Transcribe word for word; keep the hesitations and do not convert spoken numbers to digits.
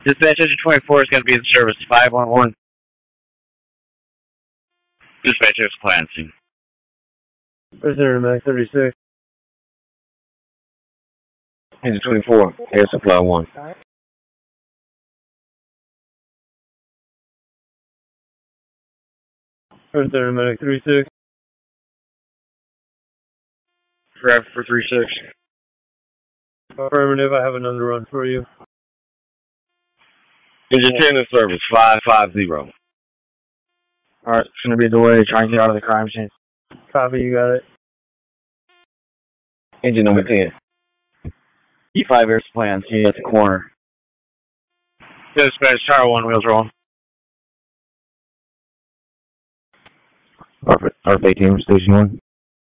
Dispatch engine twenty-four is going to be in service. five one one. Dispatch is Clancy. First Intermac thirty-six. Engine twenty-four, Air Supply one. First Intermac thirty-six. Traffic for three six. Affirmative, I have an underrun for you. Engine ten in service, five five zero. Alright, it's going to be a delay. Try and get out of the crime scene. Copy, you got it. Engine number ten. E five Air Supply on scene at the corner. Dispatch Tower one, wheels rolling. R F eighteen, station one.